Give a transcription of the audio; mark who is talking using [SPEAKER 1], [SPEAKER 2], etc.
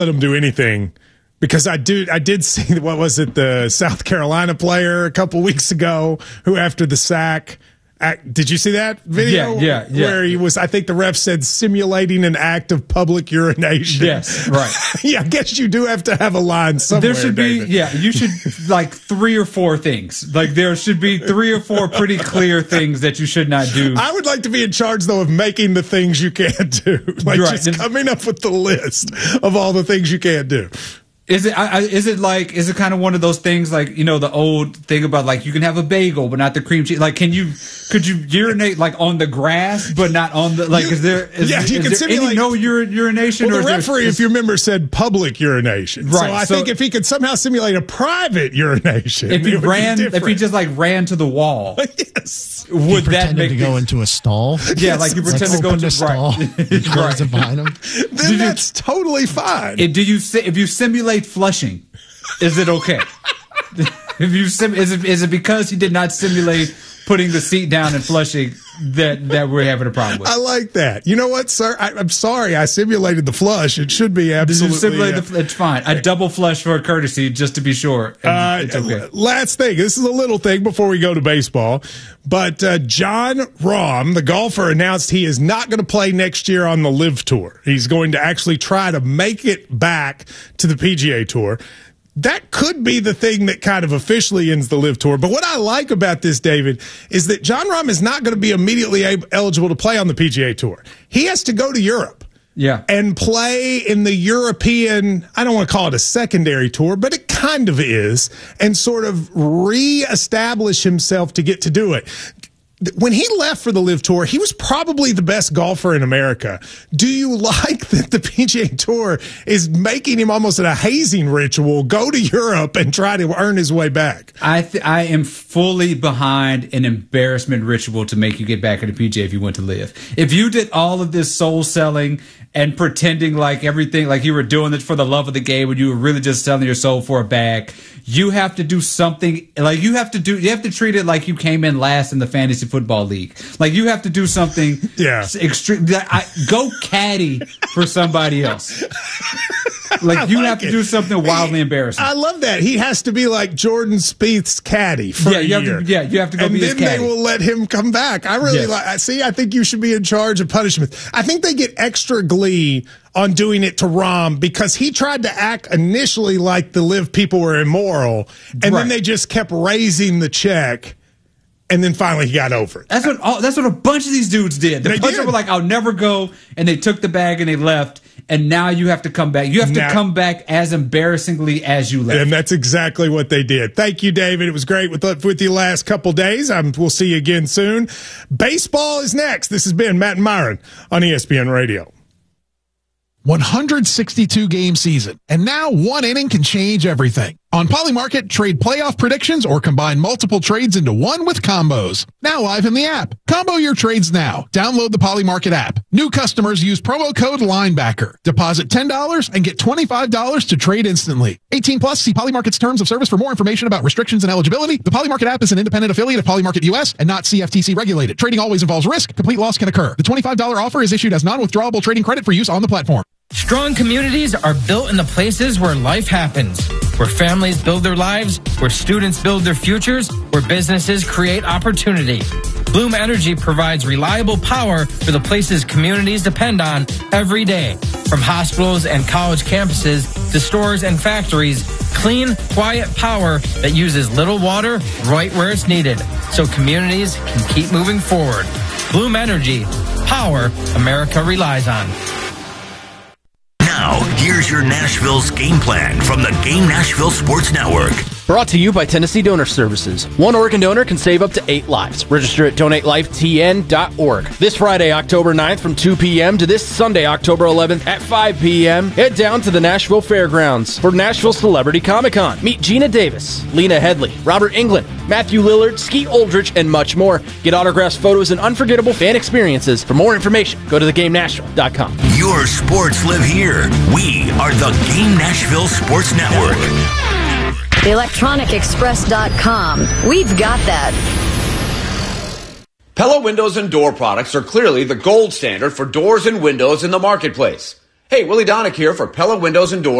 [SPEAKER 1] let him do anything. Because I did see, what was it, the South Carolina player a couple weeks ago who after the sack, did you see that video?
[SPEAKER 2] Yeah.
[SPEAKER 1] Where he was, I think the ref said, simulating an act of public urination.
[SPEAKER 2] Yes, right.
[SPEAKER 1] Yeah, I guess you do have to have a line somewhere.
[SPEAKER 2] There should be,
[SPEAKER 1] David.
[SPEAKER 2] you should, 3 or 4 things. Like, there should be 3 or 4 pretty clear things that you should not do.
[SPEAKER 1] I would like to be in charge, though, of making the things you can't do. Just coming up with the list of all the things you can't do.
[SPEAKER 2] Is it kind of one of those things like, the old thing about like you can have a bagel but not the cream cheese? Like, could you urinate like on the grass but not on the is there any no urination?
[SPEAKER 1] Well,
[SPEAKER 2] or
[SPEAKER 1] the referee, if you remember, said public urination.
[SPEAKER 2] Right.
[SPEAKER 1] So I think if he could somehow simulate a private urination,
[SPEAKER 2] if he just like ran to the wall,
[SPEAKER 1] yes,
[SPEAKER 3] would that make to go into a stall?
[SPEAKER 2] Yeah, like you pretend to go into a stall,
[SPEAKER 3] close it behind him.
[SPEAKER 1] Then that's totally fine.
[SPEAKER 2] If you simulate flushing, is it okay? Is it because he did not simulate putting the seat down and flushing that we're having a problem with?
[SPEAKER 1] I like that. You know what, sir? I'm sorry I simulated the flush. It should be absolutely.
[SPEAKER 2] It's fine. I double flush for courtesy just to be sure. It's okay.
[SPEAKER 1] Last thing. This is a little thing before we go to baseball. But Jon Rahm, the golfer, announced he is not going to play next year on the LIV Tour. He's going to actually try to make it back to the PGA Tour. That could be the thing that kind of officially ends the LIV Tour. But what I like about this, David, is that Jon Rahm is not going to be immediately eligible to play on the PGA Tour. He has to go to Europe.
[SPEAKER 2] Yeah.
[SPEAKER 1] And play in the European, I don't want to call it a secondary tour, but it kind of is, and sort of reestablish himself to get to do it. When he left for the LIV Tour, he was probably the best golfer in America. Do you like that the PGA Tour is making him almost a hazing ritual, go to Europe and try to earn his way back?
[SPEAKER 2] I am fully behind an embarrassment ritual to make you get back at the PGA if you went to LIV. If you did all of this soul selling and pretending like everything, like you were doing it for the love of the game when you were really just selling your soul for a bag, you have to do something, like you have to treat it like you came in last in the fantasy football league. Like you have to do something extreme. Go caddy for somebody else. Like you have to do something wildly embarrassing.
[SPEAKER 1] I love that. He has to be like Jordan Spieth's caddy for a year.
[SPEAKER 2] You have to go
[SPEAKER 1] and
[SPEAKER 2] be his caddy.
[SPEAKER 1] And then they will let him come back. I really I think you should be in charge of punishments. I think they get extra glee on doing it to Rahm because he tried to act initially like the LIV people were immoral, and then they just kept raising the check. And then finally he got over it.
[SPEAKER 2] That's what a bunch of these dudes did. The bunch were like, I'll never go. And they took the bag and they left. And now you have to come back. You have to come back as embarrassingly as you left.
[SPEAKER 1] And that's exactly what they did. Thank you, David. It was great with you last couple days. We'll see you again soon. Baseball is next. This has been Matt and Myron on ESPN Radio.
[SPEAKER 4] 162 game season, and now one inning can change everything. On Polymarket, trade playoff predictions or combine multiple trades into one with combos. Now live in the app. Combo your trades now. Download the Polymarket app. New customers use promo code LINEBACKER. Deposit $10 and get $25 to trade instantly. 18 plus, see Polymarket's terms of service for more information about restrictions and eligibility. The Polymarket app is an independent affiliate of Polymarket US and not CFTC regulated. Trading always involves risk. Complete loss can occur. The $25 offer is issued as non-withdrawable trading credit for use on the platform.
[SPEAKER 5] Strong communities are built in the places where life happens, where families build their lives, where students build their futures, where businesses create opportunity. Bloom Energy provides reliable power for the places communities depend on every day. From hospitals and college campuses to stores and factories, clean, quiet power that uses little water right where it's needed, so communities can keep moving forward. Bloom Energy, power America relies on.
[SPEAKER 6] Now, here's your Nashville's game plan from the Game Nashville Sports Network.
[SPEAKER 7] Brought to you by Tennessee Donor Services. One organ donor can save up to 8 lives. Register at donatelifetn.org. This Friday, October 9th from 2 p.m. to this Sunday, October 11th at 5 p.m., head down to the Nashville Fairgrounds for Nashville Celebrity Comic-Con. Meet Gina Davis, Lena Headley, Robert Englund, Matthew Lillard, Skeet Aldridge, and much more. Get autographs, photos, and unforgettable fan experiences. For more information, go to theGameNashville.com.
[SPEAKER 6] Your sports live here. We are the Game Nashville Sports Network.
[SPEAKER 8] TheElectronicExpress.com. We've got that.
[SPEAKER 9] Pella Windows and Door products are clearly the gold standard for doors and windows in the marketplace. Hey, Willie Donick here for Pella Windows and Doors.